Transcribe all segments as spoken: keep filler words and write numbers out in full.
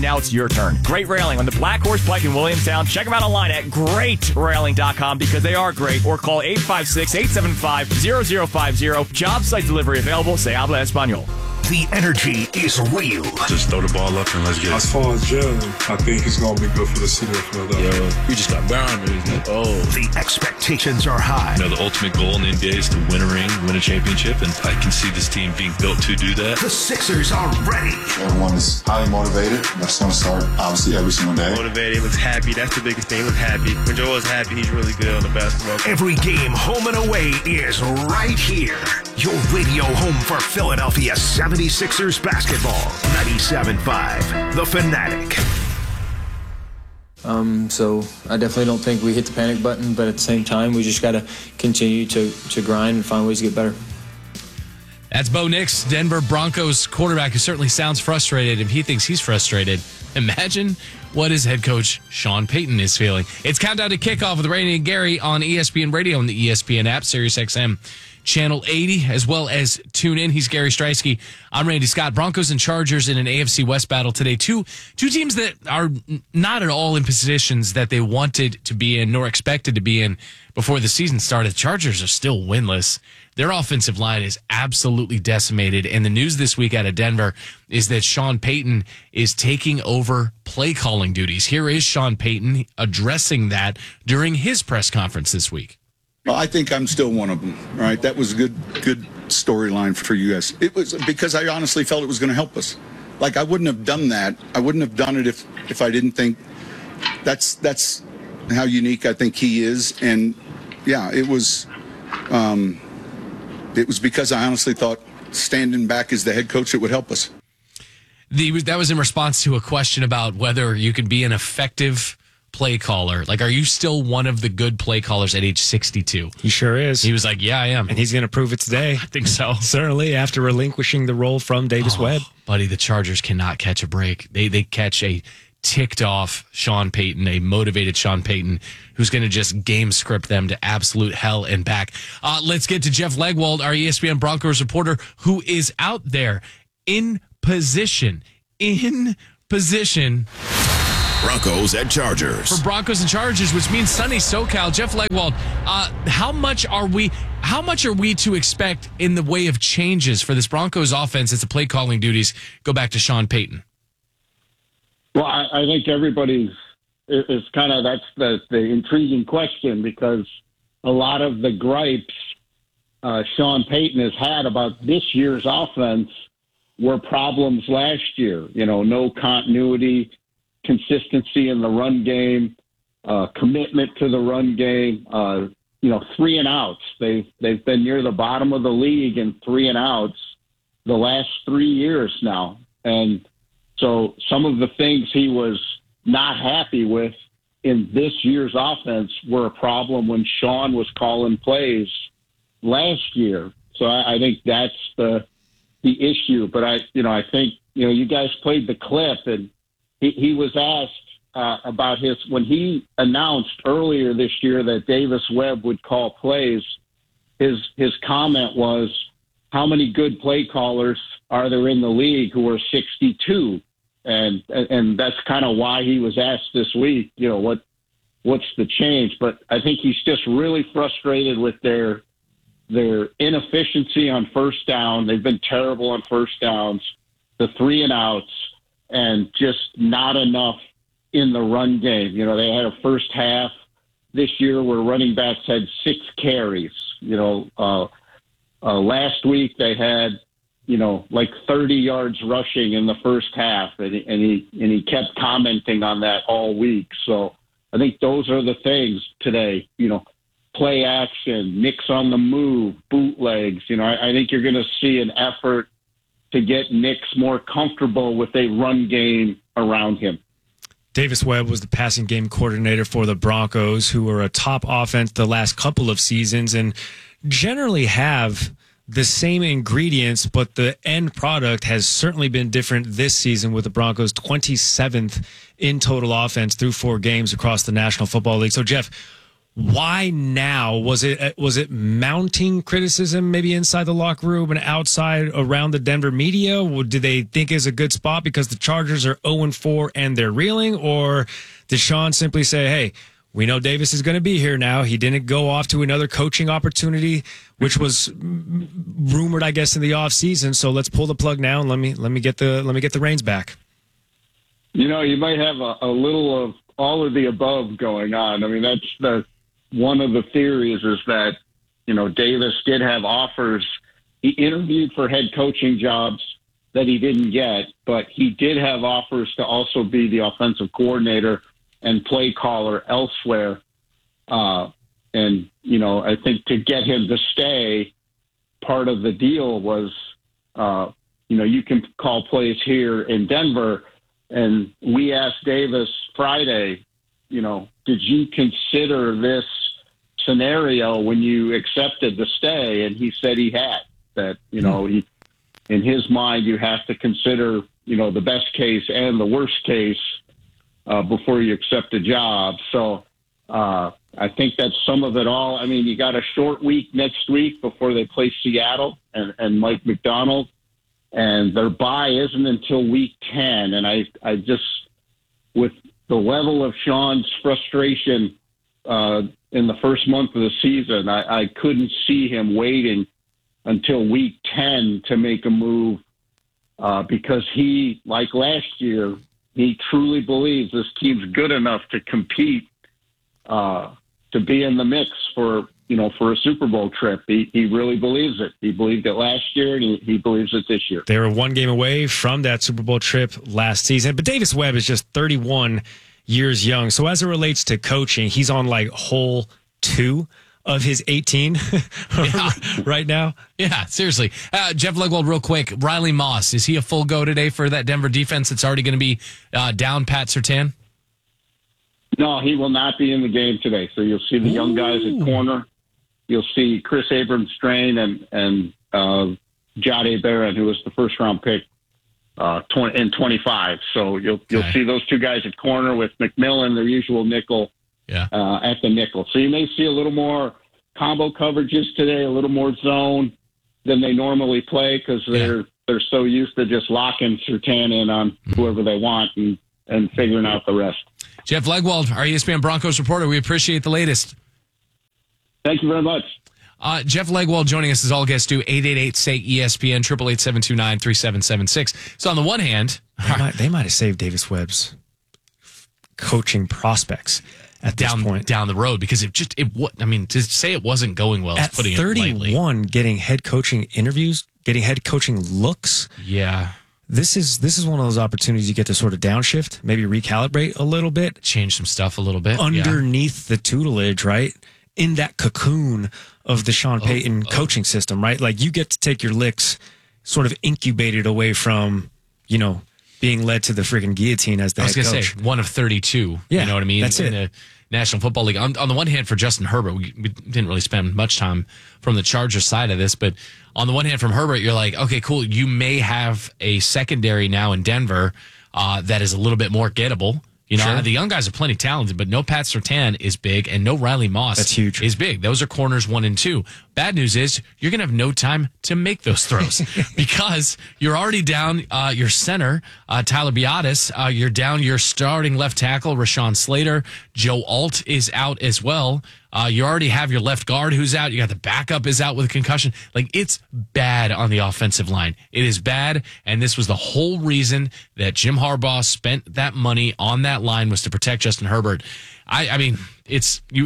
now it's your turn. Great Railing on the Black Horse Pike in Williamstown. Check them out online at great railing dot com because they are great. Or call eight five six, eight seven five, zero zero five zero. Job site delivery available. Se habla español. The energy is real. Just throw the ball up and let's get it. As far as Jalen, I think he's going to be good for the city of Philadelphia. Yeah, we just got boundaries. Oh. The expectations are high. You know, the ultimate goal in the N B A is to win a ring, win a championship, and I can see this team being built to do that. The Sixers are ready. Everyone is highly motivated. That's going to start, obviously, every single day. Motivated, was happy. That's the biggest thing. Was happy. When Joel is happy, he's really good on the basketball court. Every game, home and away, is right here. Your radio home for Philadelphia seventy-sixers basketball. ninety-seven point five, The Fanatic. Um, so I definitely don't think we hit the panic button, but at the same time, we just got to continue to, to grind and find ways to get better. That's Bo Nix, Denver Broncos quarterback, who certainly sounds frustrated. If he thinks he's frustrated, imagine what his head coach, Sean Payton, is feeling. It's Countdown to Kickoff with Randy and Gary on E S P N Radio and the E S P N app, Sirius X M Channel eighty, as well as tune in. He's Gary Streisky. I'm Randy Scott. Broncos and Chargers in an A F C West battle today. Two two teams that are not at all in positions that they wanted to be in, nor expected to be in before the season started. The Chargers are still winless. Their offensive line is absolutely decimated. And the news this week out of Denver is that Sean Payton is taking over play calling duties. Here is Sean Payton addressing that during his press conference this week. Well, I think I'm still one of them, right? That was a good, good storyline for you guys. It was because I honestly felt it was going to help us. Like, I wouldn't have done that. I wouldn't have done it if, if I didn't think that's that's how unique I think he is. And yeah, it was um, it was because I honestly thought standing back as the head coach, it would help us. The, that was in response to a question about whether you could be an effective play caller. Like, are you still one of the good play callers at age sixty-two? He sure is. He was like, yeah, I am. And he's going to prove it today. I think so. Certainly, after relinquishing the role from Davis oh, Webb. Buddy, the Chargers cannot catch a break. They they catch a ticked off Sean Payton, a motivated Sean Payton, who's going to just game script them to absolute hell and back. Uh, let's get to Jeff Legwold, our E S P N Broncos reporter, who is out there in position, in position. Broncos and Chargers. For Broncos and Chargers, which means sunny SoCal. Jeff Legwold, uh, how much are we how much are we to expect in the way of changes for this Broncos offense as the play calling duties go back to Sean Payton? Well, I, I think everybody's is kind of that's the, the intriguing question, because a lot of the gripes uh, Sean Payton has had about this year's offense were problems last year. You know, no continuity, consistency in the run game, uh, commitment to the run game, uh, you know, three and outs. They've, they've been near the bottom of the league in three and outs the last three years now. And so some of the things he was not happy with in this year's offense were a problem when Sean was calling plays last year. So I, I think that's the, the issue. But I, you know, I think, you know, you guys played the clip, and He, he was asked uh, about his when he announced earlier this year that Davis Webb would call plays. His his comment was, "How many good play callers are there in the league who are sixty-two?" And and that's kind of why he was asked this week. You know, what what's the change? But I think he's just really frustrated with their their inefficiency on first down. They've been terrible on first downs, the three and outs, and just not enough in the run game. You know, they had a first half this year where running backs had six carries. You know, uh, uh, last week they had, you know, like thirty yards rushing in the first half, and, and he and he kept commenting on that all week. So I think those are the things today. You know, play action, Nick's on the move, bootlegs. You know, I, I think you're going to see an effort to get Nick's more comfortable with a run game around him. Davis Webb was the passing game coordinator for the Broncos, who were a top offense the last couple of seasons and generally have the same ingredients, but the end product has certainly been different this season, with the Broncos twenty-seventh in total offense through four games across the National Football League. So, Jeff, Why now? Was it was it mounting criticism maybe inside the locker room and outside around the Denver media? Or did they think it's a good spot because the Chargers are oh and four and they're reeling? Or did Sean simply say, hey, we know Davis is going to be here now. He didn't go off to another coaching opportunity, which was rumored, I guess, in the offseason. So let's pull the plug now and let me let me get the let me get the reins back. You know, you might have a, a little of all of the above going on. I mean, that's the one of the theories is that, you know, Davis did have offers. He interviewed for head coaching jobs that he didn't get, but he did have offers to also be the offensive coordinator and play caller elsewhere. Uh, and, you know, I think to get him to stay, part of the deal was, uh, you know, you can call plays here in Denver. And we asked Davis Friday, you know, did you consider this scenario when you accepted the stay? And he said he had. That, you know, he, in his mind, you have to consider, you know, the best case and the worst case uh, before you accept a job. So uh, I think that's some of it all. I mean, you got a short week next week before they play Seattle and, and Mike McDonald, and their bye isn't until week ten. And I, I just, with the level of Sean's frustration uh, in the first month of the season, I, I couldn't see him waiting until week ten to make a move uh, because he, like last year, he truly believes this team's good enough to compete, uh, to be in the mix for, you know, for a Super Bowl trip. He, he really believes it. He believed it last year, and he, he believes it this year. They were one game away from that Super Bowl trip last season, but Davis Webb is just thirty-one years young. So as it relates to coaching, he's on like hole two of his eighteen yeah. right now. Yeah, seriously. Uh, Jeff Legwold, real quick. Riley Moss, is he a full go today for that Denver defense that's already going to be uh, down Pat Surtain? No, he will not be in the game today. So you'll see the Ooh. young guys at corner. You'll see Chris Abrams-Strain and, and uh, Jahdae Barron, who was the first-round pick uh, twenty, in twenty-five. So you'll okay. you'll see those two guys at corner with McMillan, their usual nickel, yeah. uh, at the nickel. So you may see a little more combo coverages today, a little more zone than they normally play because they're yeah. they're so used to just locking Surtain in on whoever they want and, and figuring out the rest. Jeff Legwold, our E S P N Broncos reporter. We appreciate the latest. Thank you very much. Uh, Jeff Legwold joining us as all guests do. eight eight eight, S A Y, E S P N, eight eight eight, seven two nine, three seven seven six. So on the one hand... They might, they might have saved Davis Webb's coaching prospects at down, this point. Down the road, because it just... it. I mean, to say it wasn't going well at is putting thirty-one, it lightly. getting head coaching interviews, getting head coaching looks. Yeah. This is this is one of those opportunities you get to sort of downshift, maybe recalibrate a little bit. Change some stuff a little bit. Underneath yeah. the tutelage, right? In that cocoon of the Sean Payton oh, oh. coaching system, right? Like you get to take your licks sort of incubated away from, you know, being led to the freaking guillotine as the I was head gonna coach. Say, one of thirty-two. Yeah, you know what I mean? That's in it. the National Football League. On, on the one hand, for Justin Herbert, we, we didn't really spend much time from the Chargers side of this, but on the one hand, from Herbert, you're like, okay, cool. You may have a secondary now in Denver uh, that is a little bit more gettable. You know, sure. the young guys are plenty talented, but no Pat Surtain is big, and no Riley Moss That's huge. is big. Those are corners one and two. Bad news is you're going to have no time to make those throws because you're already down uh, your center, uh, Tyler Biadasz. Uh, you're down your starting left tackle, Rashawn Slater. Joe Alt is out as well. Uh, you already have your left guard who's out. You got the backup is out with a concussion. Like, it's bad on the offensive line. It is bad, and this was the whole reason that Jim Harbaugh spent that money on that line was to protect Justin Herbert. I, I mean, it's you.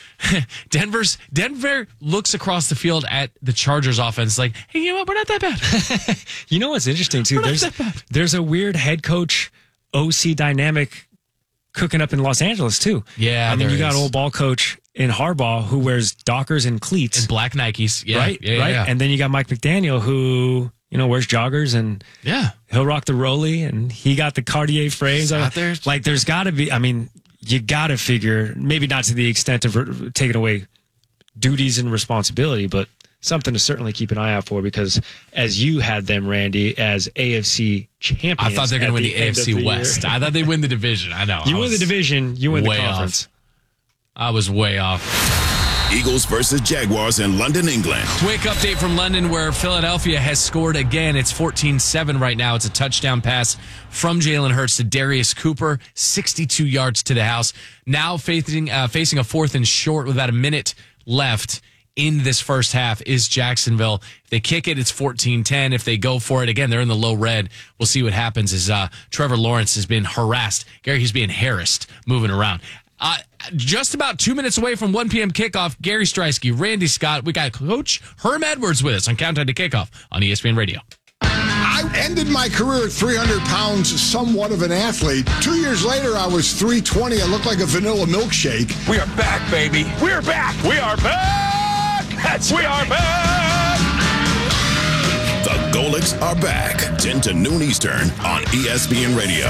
Denver's Denver looks across the field at the Chargers offense like, hey, you know what? We're not that bad. You know what's interesting too? We're There's not that bad. there's a weird head coach O C dynamic cooking up in Los Angeles too. Yeah, I mean, there you got is. old ball coach in Harbaugh who wears Dockers and cleats and black Nikes, yeah, right, yeah, right. Yeah. And then you got Mike McDaniel who you know wears joggers and yeah, he'll rock the Rolly and he got the Cartier frames out there. Like, there's got to be. I mean, you got to figure, maybe not to the extent of re- taking away duties and responsibility, but something to certainly keep an eye out for, because as you had them, Randy, as A F C champions. I thought they were going to win the the A F C the West. Year. I thought they'd win the division. I know. You I win the division, you win the conference. Off. I was way off. Eagles versus Jaguars in London, England. Quick update from London where Philadelphia has scored again. It's fourteen seven right now. It's a touchdown pass from Jalen Hurts to Darius Cooper, sixty-two yards to the house. Now facing, uh, facing a fourth and short with about a minute left in this first half is Jacksonville. If they kick it, it's fourteen ten. If they go for it, again, they're in the low red. We'll see what happens as uh, Trevor Lawrence has been harassed. Gary, he's being harassed moving around. Uh, just about two minutes away from one p.m. kickoff, Gary Streisky, Randy Scott. We got Coach Herm Edwards with us on Countdown to Kickoff on E S P N Radio. I ended my career at three hundred pounds, somewhat of an athlete. Two years later, I was three twenty. I looked like a vanilla milkshake. We are back, baby. We're back. We are back. That's we are back. The Golics are back. ten to noon Eastern on E S P N Radio.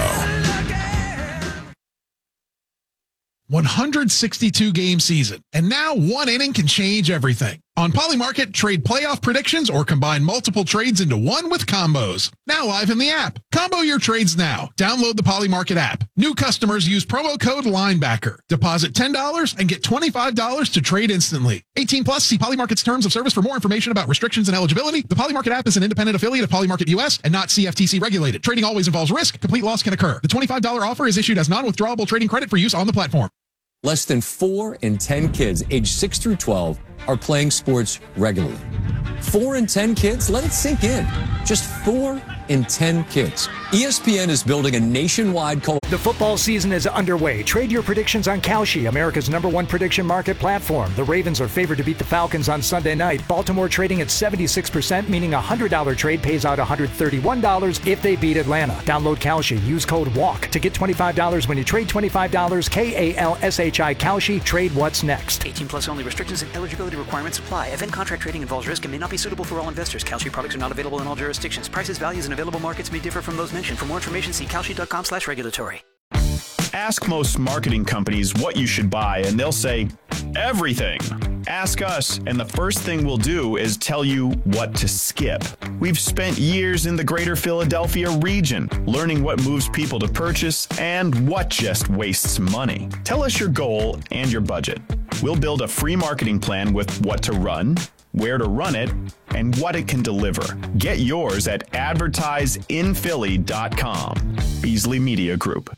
one hundred sixty-two game season, and now one inning can change everything. On Polymarket, trade playoff predictions or combine multiple trades into one with combos. Now live in the app. Combo your trades now. Download the Polymarket app. New customers use promo code LINEBACKER. Deposit ten dollars and get twenty-five dollars to trade instantly. eighteen plus, see Polymarket's terms of service for more information about restrictions and eligibility. The Polymarket app is an independent affiliate of Polymarket U S and not C F T C regulated. Trading always involves risk. Complete loss can occur. The twenty-five dollars offer is issued as non-withdrawable trading credit for use on the platform. Less than four in ten kids aged six through twelve are playing sports regularly. Four in ten kids? Let it sink in. Just four in ten kids. E S P N is building a nationwide culture. The football season is underway. Trade your predictions on Kalshi, America's number one prediction market platform. The Ravens are favored to beat the Falcons on Sunday night. Baltimore trading at seventy-six percent, meaning a one hundred dollars trade pays out one hundred thirty-one dollars if they beat Atlanta. Download Kalshi. Use code WALK to get twenty-five dollars when you trade twenty-five dollars. K A L S H I Kalshi. Trade what's next. eighteen plus only. Restrictions and eligibility requirements apply. Event contract trading involves risk and may not be suitable for all investors. Kalshi products are not available in all jurisdictions. Prices, values, and available markets may differ from those mentioned. For more information, see kalshi.com slash regulatory. Ask most marketing companies what you should buy, and they'll say, everything. Ask us, and the first thing we'll do is tell you what to skip. We've spent years in the greater Philadelphia region, learning what moves people to purchase and what just wastes money. Tell us your goal and your budget. We'll build a free marketing plan with what to run, where to run it, and what it can deliver. Get yours at advertise in philly dot com. Beasley Media Group.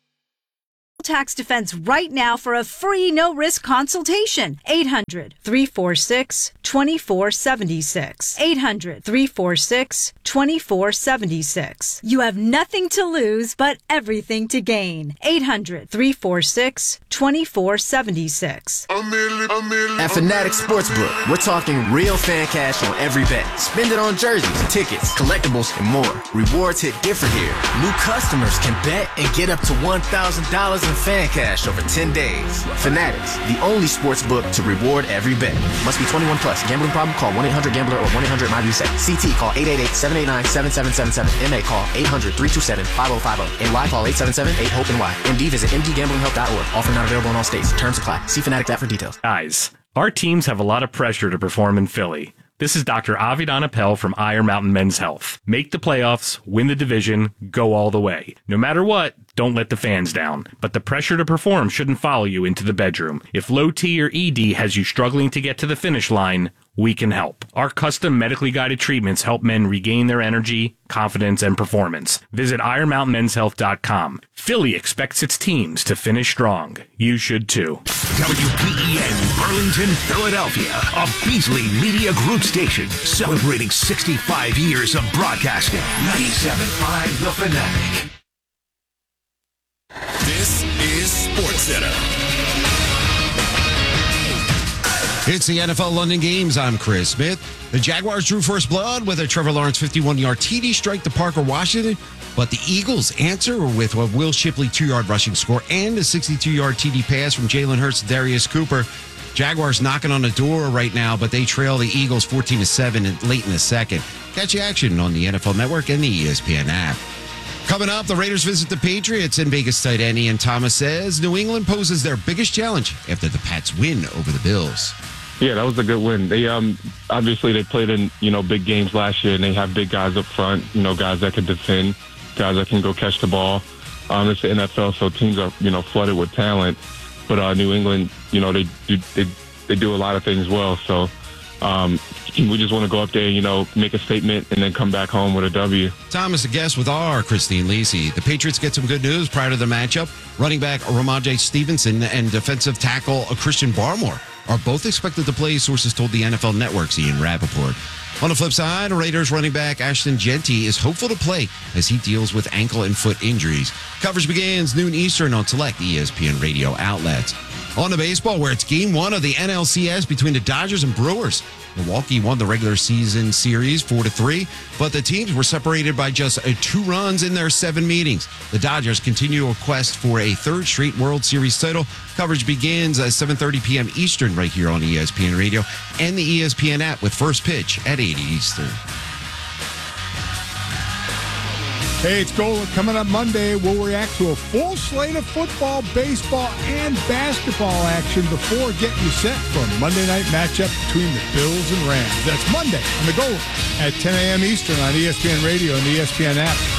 Tax defense right now for a free no-risk consultation. eight hundred, three four six, two four seven six. eight hundred, three four six, two four seven six. You have nothing to lose but everything to gain. eight hundred, three four six, two four seven six. At Fanatics Sportsbook, we're talking real fan cash on every bet. Spend it on jerseys, tickets, collectibles, and more. Rewards hit different here. New customers can bet and get up to one thousand dollars in fan cash over ten days. Fanatics, the only sports book to reward every bet. Must be twenty-one plus. Gambling problem? Call one eight hundred gambler or one eight hundred my reset. C T call eight eight eight, seven eight nine, seven seven seven seven. M A call eight hundred, three two seven, five oh five oh. N Y call eight seven seven, eight hope N Y. M D visit m d gambling help dot org. Offer not available in all states. Terms apply. See Fanatics app for details. Guys, our teams have a lot of pressure to perform in Philly. This is Doctor Avidan Appel from Iron Mountain Men's Health. Make the playoffs, win the division, go all the way. No matter what, don't let the fans down. But the pressure to perform shouldn't follow you into the bedroom. If low T or E D has you struggling to get to the finish line, we can help. Our custom medically guided treatments help men regain their energy, confidence, and performance. Visit iron mountain men's health dot com. Philly expects its teams to finish strong. You should too. W P E N Burlington, Philadelphia, a Beasley Media Group station celebrating sixty-five years of broadcasting. ninety-seven point five The Fanatic. This is SportsCenter. It's the N F L London Games. I'm Chris Smith. The Jaguars drew first blood with a Trevor Lawrence fifty-one-yard T D strike to Parker Washington, but the Eagles answer with a Will Shipley two-yard rushing score and a sixty-two-yard T D pass from Jalen Hurts to Darius Cooper. Jaguars knocking on the door right now, but they trail the Eagles fourteen to seven late in the second. Catch action on the N F L Network and the E S P N app. Coming up, the Raiders visit the Patriots, and Vegas tight end Ian Thomas says New England poses their biggest challenge after the Pats win over the Bills. Yeah, that was a good win. They um obviously they played in, you know, big games last year, and they have big guys up front, you know, guys that can defend, guys that can go catch the ball. Um, it's the N F L, so teams are, you know, flooded with talent. but uh, New England, you know, they do they, they do a lot of things well. So um, we just want to go up there, you know, make a statement, and then come back home with a W. Thomas, a guest with our Christine Lisi. The Patriots get some good news prior to the matchup. Running back Ramondre Stevenson and defensive tackle Christian Barmore are both expected to play, sources told the N F L Network's Ian Rappaport. On the flip side, Raiders running back Ashton Jeanty is hopeful to play as he deals with ankle and foot injuries. Coverage begins noon Eastern on select E S P N radio outlets. On to baseball, where it's game one of the N L C S between the Dodgers and Brewers. Milwaukee won the regular season series four to three, but the teams were separated by just two runs in their seven meetings. The Dodgers continue a quest for a third straight World Series title. Coverage begins at seven thirty p.m. Eastern right here on E S P N Radio and the E S P N app with first pitch at eight Eastern. Hey, it's Golic. Coming up Monday, we'll react to a full slate of football, baseball, and basketball action before getting you set for a Monday night matchup between the Bills and Rams. That's Monday on the Golic at ten a.m. Eastern on E S P N Radio and the E S P N app.